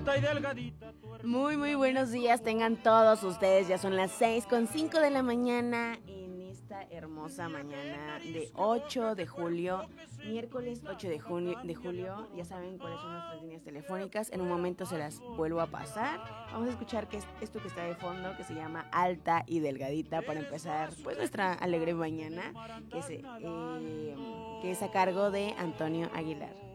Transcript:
Muy buenos días tengan todos ustedes. Ya son las 6:05 de la mañana en esta hermosa mañana de 8 de julio, miércoles 8 de julio. Ya saben cuáles son nuestras líneas telefónicas. En un momento se las vuelvo a pasar. Vamos a escuchar que es esto que está de fondo, que se llama Alta y Delgadita, para empezar pues nuestra alegre mañana, que es a cargo de Antonio Aguilar.